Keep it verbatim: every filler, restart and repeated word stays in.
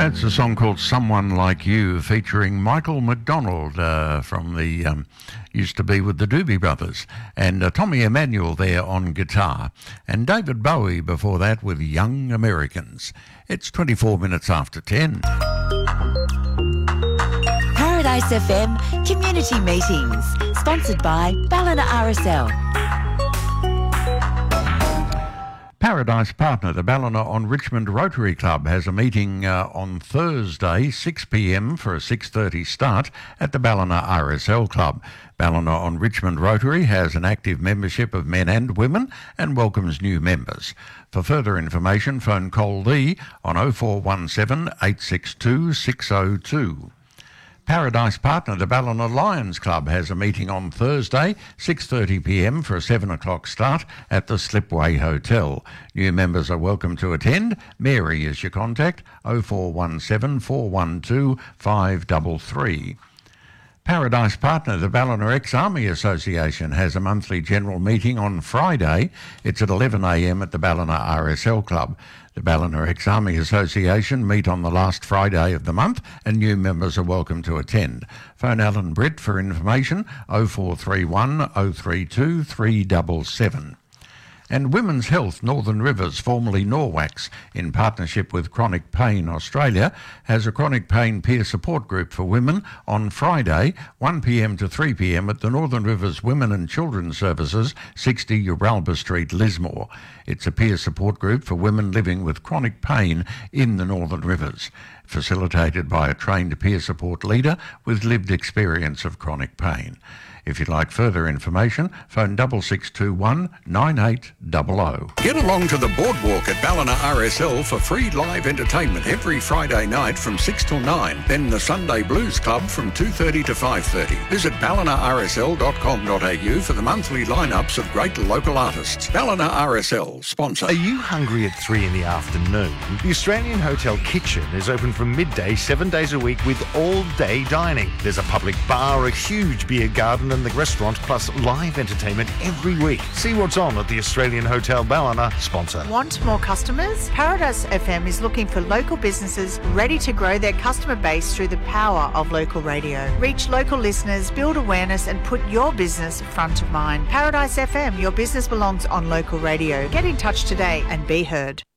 That's a song called Someone Like You, featuring Michael McDonald uh, from the, um, used to be with the Doobie Brothers, and uh, Tommy Emmanuel there on guitar, and David Bowie before that with Young Americans. It's twenty-four minutes after ten. Paradise F M Community Meetings, sponsored by Ballina R S L. Paradise Partner, the Ballina on Richmond Rotary Club, has a meeting uh, on Thursday, six p m for a six thirty start at the Ballina R S L Club. Ballina on Richmond Rotary has an active membership of men and women and welcomes new members. For further information, phone Cole Lee on oh four one seven, eight six two, six oh two. Paradise Partner, the Ballina Lions Club, has a meeting on Thursday, six thirty p m for a seven o'clock start at the Slipway Hotel. New members are welcome to attend. Mary is your contact, oh four one seven, four one two, five three three. Paradise Partner, the Ballina Ex-Army Association, has a monthly general meeting on Friday. It's at eleven a m at the Ballina R S L Club. The Ballina Ex-Army Association meet on the last Friday of the month, and new members are welcome to attend. Phone Alan Britt for information, oh four three one, oh three two, three seven seven. And Women's Health Northern Rivers, formerly Norwax, in partnership with Chronic Pain Australia, has a chronic pain peer support group for women on Friday, one p m to three p m at the Northern Rivers Women and Children's Services, sixty Uralba Street, Lismore. It's a peer support group for women living with chronic pain in the Northern Rivers, facilitated by a trained peer support leader with lived experience of chronic pain. If you'd like further information, phone six six two one, nine eight zero zero. Get along to the Boardwalk at Ballina R S L for free live entertainment every Friday night from six till nine. Then the Sunday Blues Club from two thirty to five thirty. Visit ballina r s l dot com dot a u for the monthly lineups of great local artists. Ballina R S L, sponsor. Are you hungry at three in the afternoon? The Australian Hotel Kitchen is open from midday, seven days a week with all-day dining. There's a public bar, a huge beer garden and the restaurant, plus live entertainment every week. See what's on at the Australian Hotel Ballina, sponsor. Want more customers? Paradise F M is looking for local businesses ready to grow their customer base through the power of local radio. Reach local listeners, build awareness and put your business front of mind. Paradise F M, your business belongs on local radio. Get in touch today and be heard.